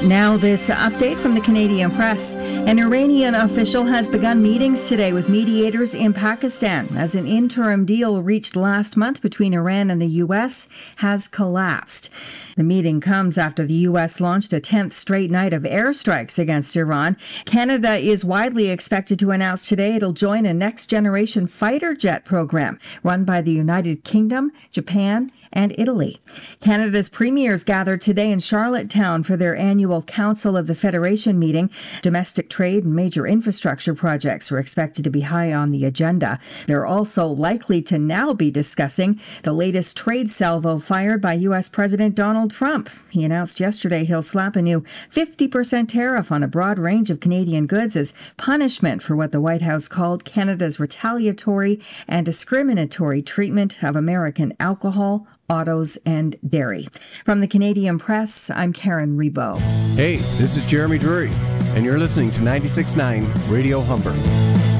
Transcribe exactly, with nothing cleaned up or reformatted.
Now this update from the Canadian Press. An Iranian official has begun meetings today with mediators in Pakistan as an interim deal reached last month between Iran and the U S has collapsed. The meeting comes after the U S launched a tenth straight night of airstrikes against Iran. Canada is widely expected to announce today it'll join a next-generation fighter jet program run by the United Kingdom, Japan, and Italy. Canada's premiers gathered today in Charlottetown for their annual Council of the Federation meeting. Domestic trade and major infrastructure projects are expected to be high on the agenda. They're also likely to now be discussing the latest trade salvo fired by U S President Donald Trump. He announced yesterday he'll slap a new fifty percent tariff on a broad range of Canadian goods as punishment for what the White House called Canada's retaliatory and discriminatory treatment of American alcohol, autos, and dairy. From the Canadian Press, I'm Karen Rebo. Hey, this is Jeremy Drury, and you're listening to ninety-six point nine Radio Humber.